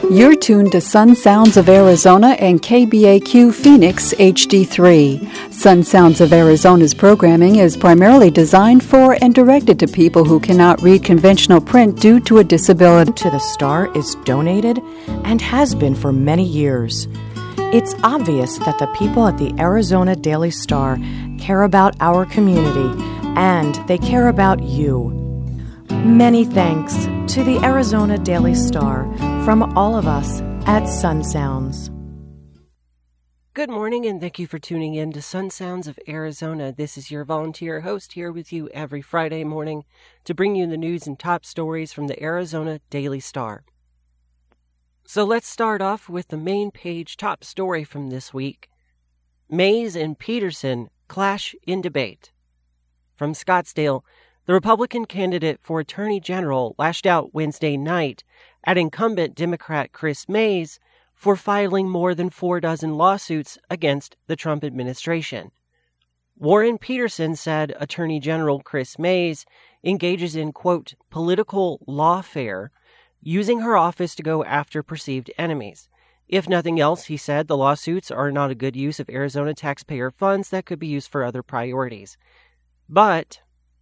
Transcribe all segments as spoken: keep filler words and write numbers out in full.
You're tuned to Sun Sounds of Arizona and K B A Q Phoenix H D three. Sun Sounds of Arizona's programming is primarily designed for and directed to people who cannot read conventional print due to a disability. To the Star is donated and has been for many years. It's obvious that the people at the Arizona Daily Star care about our community and they care about you. Many thanks to the Arizona Daily Star from all of us at Sun Sounds. Good morning, and thank you for tuning in to Sun Sounds of Arizona. This is your volunteer host here with you every Friday morning to bring you the news and top stories from the Arizona Daily Star. So let's start off with the main page top story from this week. Mays and Peterson clash in debate. From Scottsdale, the Republican candidate for Attorney General lashed out Wednesday night at incumbent Democrat Chris Mays for filing more than four dozen lawsuits against the Trump administration. Warren Peterson said Attorney General Chris Mays engages in, quote, political lawfare, using her office to go after perceived enemies. If nothing else, he said, the lawsuits are not a good use of Arizona taxpayer funds that could be used for other priorities. But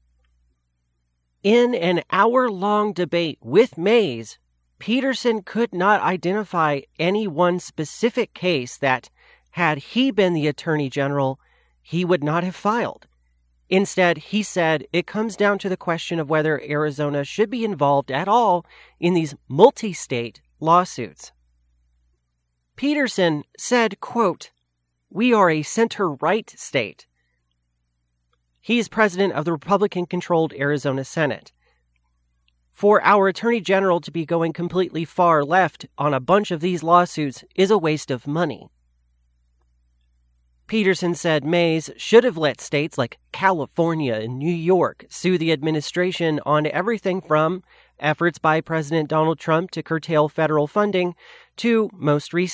in an hour-long debate with Mays, Peterson could not identify any one specific case that, had he been the Attorney General, he would not have filed. Instead, he said it comes down to the question of whether Arizona should be involved at all in these multi-state lawsuits. Peterson said, quote, "We are a center-right state." He is president of the Republican-controlled Arizona Senate. For our Attorney General to be going completely far left on a bunch of these lawsuits is a waste of money. Peterson said Mays should have let states like California and New York sue the administration on everything from efforts by President Donald Trump to curtail federal funding to, most recently,